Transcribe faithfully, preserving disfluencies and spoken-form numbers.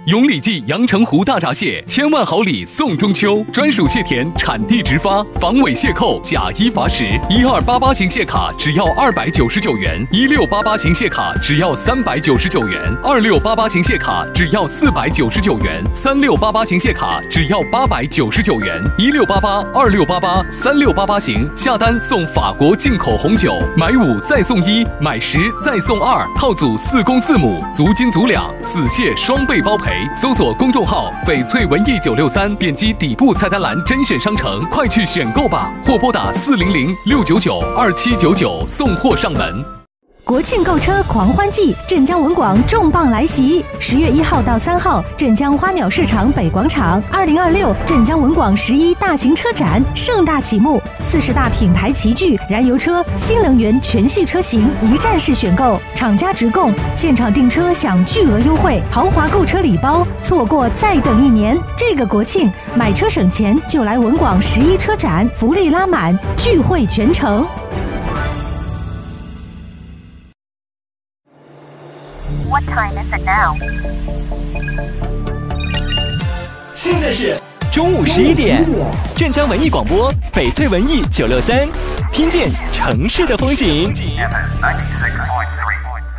永礼记阳澄湖大闸蟹，千万好礼送中秋，专属蟹田，产地直发，防伪蟹扣，假一罚十。一二八八型蟹卡只要二百九十九元，一六八八型蟹卡只要三百九十九元，二六八八型蟹卡只要四百九十九元，三六八八型蟹卡只要八百九十九元，一六八八、二六八八、三六八八型下单送法国进口红酒，买五再送一，买十再送二，套组四公四母，足斤足两，死蟹双倍包赔。搜索公众号翡翠文艺九六三，点击底部菜单栏甄选商城，快去选购吧，或拨打四零零六九九二七九九送货上门。 国庆购车狂欢季，镇江文广重磅来袭！十月一号到三号，镇江花鸟市场北广场，二零二六镇江文广十一大型车展盛大启幕，四十大品牌齐聚，燃油车、新能源全系车型一站式选购，厂家直供，现场订车享巨额优惠，豪华购车礼包，错过再等一年。这个国庆买车省钱就来文广十一车展，福利拉满，聚会全城。 What time is it now? 现在是中午十一点，镇江文艺广播，翡翠文艺九六三，听见城市的风景。 F M ninety-six.